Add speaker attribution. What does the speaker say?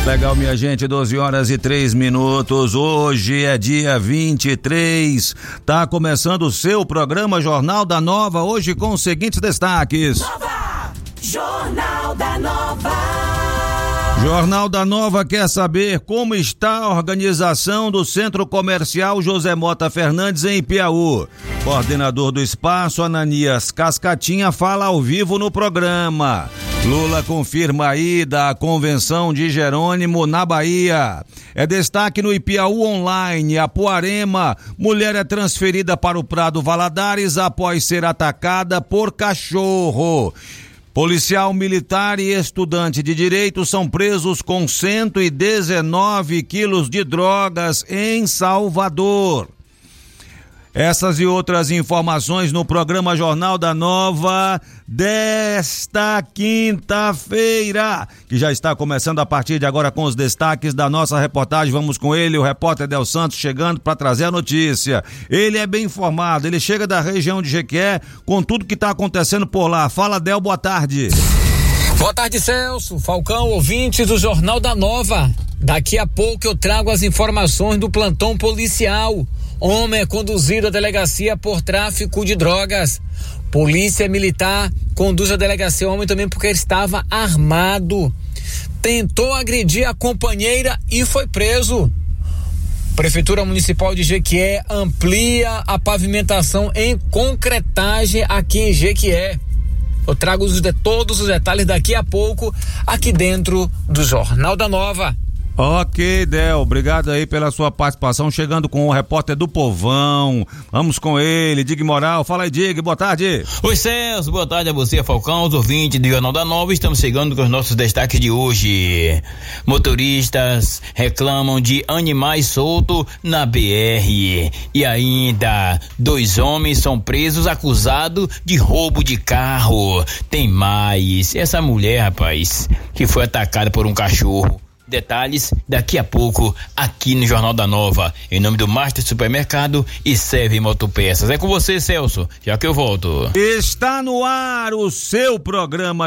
Speaker 1: Legal, minha gente, 12h03. Hoje é dia 23. Tá começando o seu programa Jornal da Nova, hoje com os seguintes destaques.
Speaker 2: Jornal da Nova.
Speaker 1: Jornal da Nova quer saber como está a organização do Centro Comercial José Mota Fernandes em Piauí. Coordenador do espaço, Ananias Cascatinha, fala ao vivo no programa. Lula confirma a ida à convenção de Jerônimo na Bahia. É destaque no Ipiaú Online. Apuarema, mulher é transferida para o Prado Valadares após ser atacada por cachorro. Policial militar e estudante de direito são presos com 119 quilos de drogas em Salvador. Essas e outras informações no programa Jornal da Nova desta quinta-feira, que já está começando a partir de agora com os destaques da nossa reportagem. Vamos com ele, o repórter Del Santos, chegando para trazer a notícia. Ele é bem informado, ele chega da região de Jequié com tudo que está acontecendo por lá. Fala, Del, boa tarde.
Speaker 3: Boa tarde, Celso, Falcão, ouvintes do Jornal da Nova. Daqui a pouco eu trago as informações do plantão policial. Homem é conduzido à delegacia por tráfico de drogas. Polícia Militar conduz à delegacia o homem também porque ele estava armado. Tentou agredir a companheira e foi preso. Prefeitura Municipal de Jequié amplia a pavimentação em concretagem aqui em Jequié. Eu trago todos os detalhes daqui a pouco aqui dentro do Jornal da Nova.
Speaker 1: Ok, Del, obrigado aí pela sua participação, chegando com o repórter do Povão. Vamos com ele, Dig Moral. Fala aí, Dig, boa tarde.
Speaker 4: Oi, Celso, boa tarde a você, Falcão, os ouvintes do Jornal da Nova. Estamos chegando com os nossos destaques de hoje. Motoristas reclamam de animais soltos na BR. E ainda, 2 homens são presos acusados de roubo de carro. Tem mais, essa mulher, rapaz, que foi atacada por um cachorro. Detalhes daqui a pouco aqui no Jornal da Nova, em nome do Master Supermercado e Serve Motopeças. É com você, Celso, já que eu volto.
Speaker 1: Está no ar o seu programa